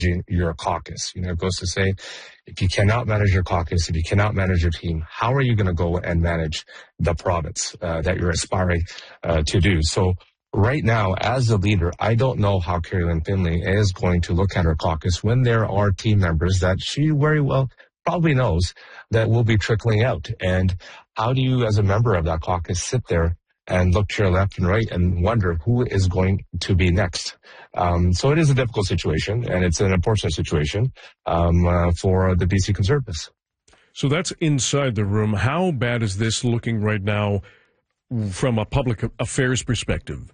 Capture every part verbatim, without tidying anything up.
your caucus. You know, it goes to say, if you cannot manage your caucus, if you cannot manage your team, how are you going to go and manage the province uh, that you're aspiring uh, to do? So right now, as a leader, I don't know how Carolyn Finley is going to look at her caucus when there are team members that she very well probably knows that will be trickling out. And how do you, as a member of that caucus, sit there and look to your left and right and wonder who is going to be next? Um, so it is a difficult situation, and it's an unfortunate situation um, uh, for the B C Conservatives. So that's inside the room. How bad is this looking right now from a public affairs perspective?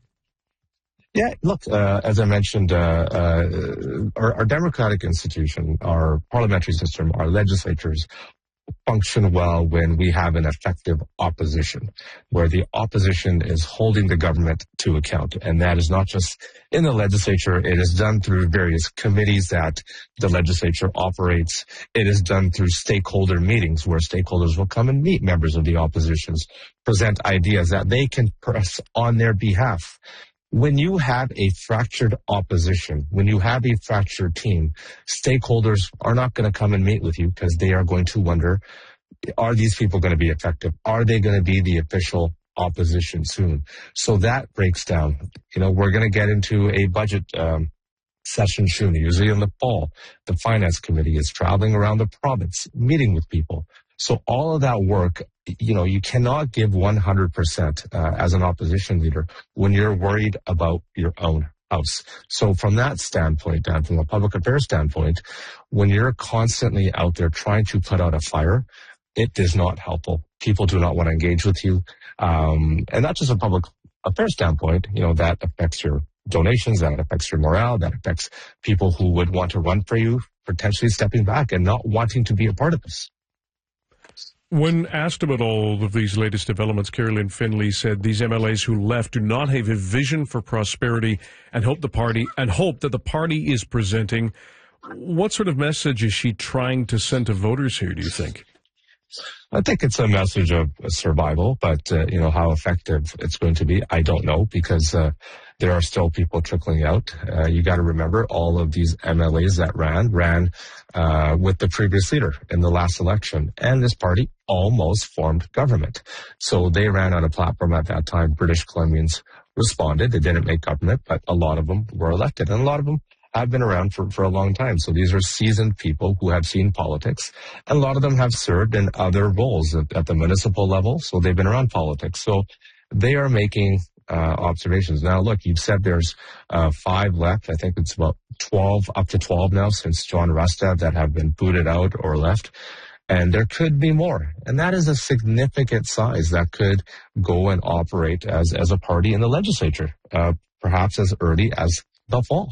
Yeah, look, uh, as I mentioned, uh, uh, our, our democratic institution, our parliamentary system, our legislatures function well when we have an effective opposition, where the opposition is holding the government to account. And that is not just in the legislature. It is done through various committees that the legislature operates. It is done through stakeholder meetings where stakeholders will come and meet members of the oppositions, present ideas that they can press on their behalf. When you have a fractured opposition, when you have a fractured team, stakeholders are not going to come and meet with you because they are going to wonder, are these people going to be effective? Are they going to be the official opposition soon? So that breaks down. You know, we're going to get into a budget um, session soon, usually in the fall. The Finance Committee is traveling around the province, meeting with people. So all of that work, you know, you cannot give one hundred percent uh, as an opposition leader when you're worried about your own house. So from that standpoint, Dan, from a public affairs standpoint, when you're constantly out there trying to put out a fire, it is not helpful. People do not want to engage with you. Um, and not just a public affairs standpoint, you know, that affects your donations, that affects your morale, that affects people who would want to run for you, potentially stepping back and not wanting to be a part of this. When asked about all of these latest developments, Carolyn Finley said these M L As who left do not have a vision for prosperity and hope the party and hope that the party is presenting. What sort of message is she trying to send to voters here, do you think? I think it's a message of survival, but, uh, you know, how effective it's going to be, I don't know, because uh, there are still people trickling out. Uh, you got to remember all of these M L As that ran, ran uh, with the previous leader in the last election, and this party almost formed government. So they ran on a platform at that time. British Columbians responded. They didn't make government, but a lot of them were elected, and a lot of them have been around for, for a long time. So these are seasoned people who have seen politics. And a lot of them have served in other roles at, at the municipal level. So they've been around politics. So they are making uh, observations. Now, look, you've said there's uh, five left. I think it's about twelve, up to twelve now since John Rustad that have been booted out or left. And there could be more. And that is a significant size that could go and operate as, as a party in the legislature, uh, perhaps as early as the fall.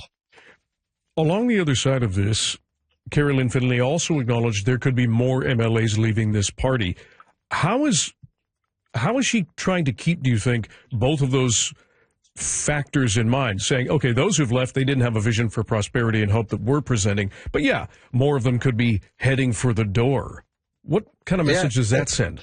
Along the other side of this, Carolyn Finley also acknowledged there could be more M L As leaving this party. How is how is she trying to keep, do you think, both of those factors in mind, saying, okay, those who've left, they didn't have a vision for prosperity and hope that we're presenting, but yeah, more of them could be heading for the door. What kind of message yeah, does that send?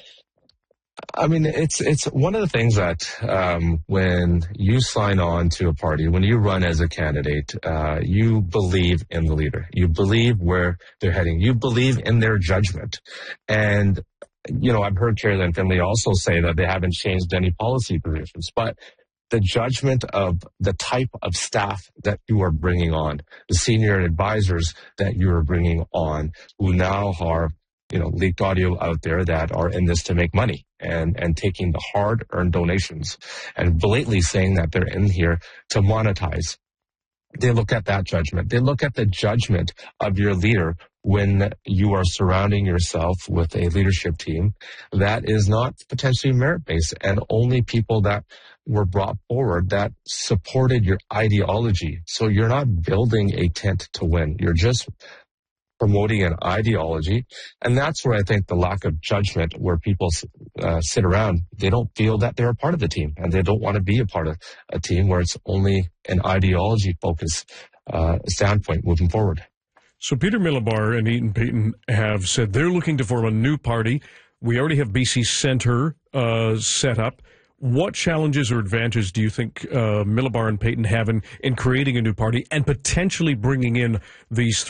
I mean, it's it's one of the things that um, when you sign on to a party, when you run as a candidate, uh, you believe in the leader. You believe where they're heading. You believe in their judgment. And, you know, I've heard Carolyn Finley also say that they haven't changed any policy positions, but the judgment of the type of staff that you are bringing on, the senior advisors that you are bringing on, who now are, you know, leaked audio out there that are in this to make money and, and taking the hard-earned donations and blatantly saying that they're in here to monetize. They look at that judgment. They look at the judgment of your leader when you are surrounding yourself with a leadership team that is not potentially merit-based and only people that were brought forward that supported your ideology. So you're not building a tent to win. You're just promoting an ideology. And that's where I think the lack of judgment, where people uh, sit around, they don't feel that they're a part of the team and they don't want to be a part of a team where it's only an ideology focused uh, standpoint moving forward. So Peter Milobar and Eaton Payton have said they're looking to form a new party. We already have B C Centre uh, set up. What challenges or advantages do you think uh, Milobar and Payton have in, in creating a new party and potentially bringing in these